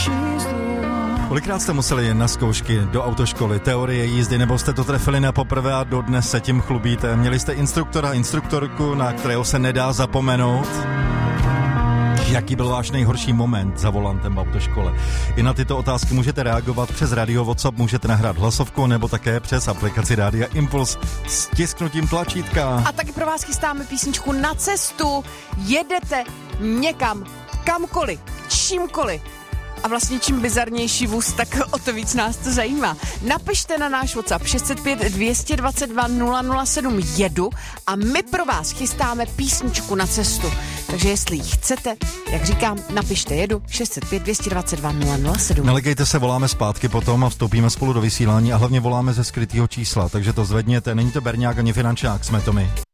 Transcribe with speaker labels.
Speaker 1: Kolikrát jste museli jen na zkoušky do autoškoly, teorie jízdy, nebo jste to trefili na poprvé a dodnes se tím chlubíte? Měli jste instruktora, instruktorku, na kterého se nedá zapomenout? Jaký byl váš nejhorší moment za volantem v autoškole? I na tyto otázky můžete reagovat přes Radio WhatsApp, můžete nahrát hlasovku nebo také přes aplikaci Rádia Impuls s tisknutím tlačítka.
Speaker 2: A taky pro vás chystáme písničku Na cestu. Jedete někam, kamkoliv, čímkoliv. A vlastně čím bizarnější vůz, tak o to víc nás to zajímá. Napište na náš WhatsApp 605 222 007 jedu a my pro vás chystáme písničku Na cestu. Takže jestli ji chcete, jak říkám, napište jedu 605 222 007.
Speaker 1: Nelegejte se, voláme zpátky potom a vstoupíme spolu do vysílání a hlavně voláme ze skrytého čísla, takže to zvedněte, není to berňák ani finančák, jsme to my.